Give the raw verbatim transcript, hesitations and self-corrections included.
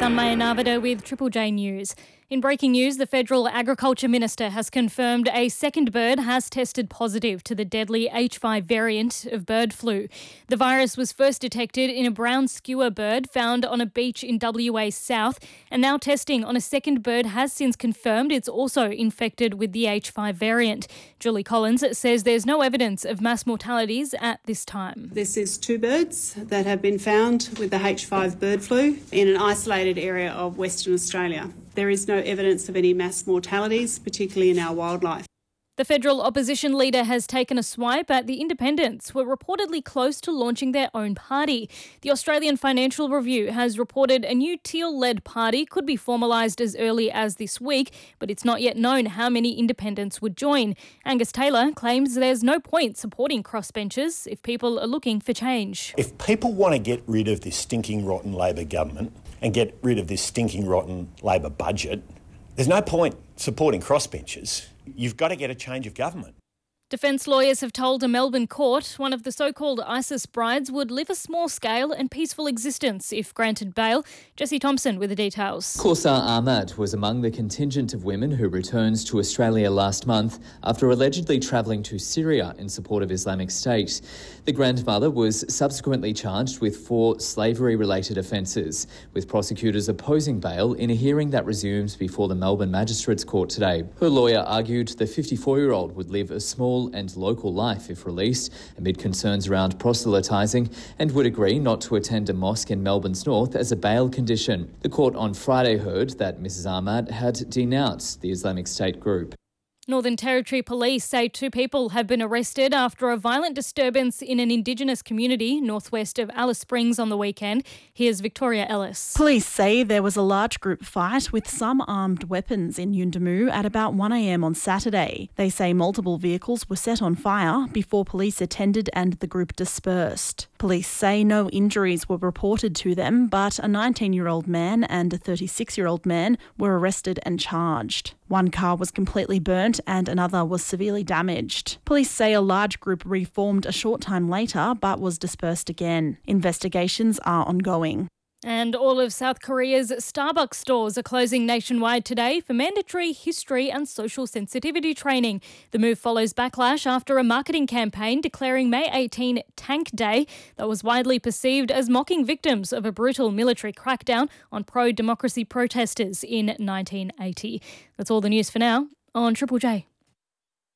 I'm Maya Narvada with Triple J News. In breaking news, the Federal Agriculture Minister has confirmed a second bird has tested positive to the deadly H five variant of bird flu. The virus was first detected in a brown skewer bird found on a beach in W A South, and now testing on a second bird has since confirmed it's also infected with the H five variant. Julie Collins says there's no evidence of mass mortalities at this time. This is two birds that have been found with the H five bird flu in an isolated area of Western Australia. There is no evidence of any mass mortalities, particularly in our wildlife. The federal opposition leader has taken a swipe at the independents who are reportedly close to launching their own party. The Australian Financial Review has reported a new Teal-led party could be formalised as early as this week, but it's not yet known how many independents would join. Angus Taylor claims there's no point supporting crossbenchers if people are looking for change. If people want to get rid of this stinking rotten Labor government and get rid of this stinking rotten Labor budget, there's no point supporting crossbenchers. You've got to get a change of government. Defence lawyers have told a Melbourne court one of the so-called ISIS brides would live a small-scale and peaceful existence if granted bail. Jesse Thompson with the details. Kaursar Ahmad was among the contingent of women who returned to Australia last month after allegedly travelling to Syria in support of Islamic State. The grandmother was subsequently charged with four slavery-related offences, with prosecutors opposing bail in a hearing that resumed before the Melbourne Magistrates Court today. Her lawyer argued the fifty-four-year-old would live a small and local life if released, amid concerns around proselytising, and would agree not to attend a mosque in Melbourne's north as a bail condition. The court on Friday heard that Missus Ahmad had denounced the Islamic State group. Northern Territory Police say two people have been arrested after a violent disturbance in an Indigenous community northwest of Alice Springs on the weekend. Here's Victoria Ellis. Police say there was a large group fight with some armed weapons in Yuendumu at about one a m on Saturday. They say multiple vehicles were set on fire before police attended and the group dispersed. Police say no injuries were reported to them, but a nineteen-year-old man and a thirty-six-year-old man were arrested and charged. One car was completely burnt and another was severely damaged. Police say a large group reformed a short time later but was dispersed again. Investigations are ongoing. And all of South Korea's Starbucks stores are closing nationwide today for mandatory history and social sensitivity training. The move follows backlash after a marketing campaign declaring May eighteenth Tank Day that was widely perceived as mocking victims of a brutal military crackdown on pro-democracy protesters in nineteen eighty. That's all the news for now on Triple J.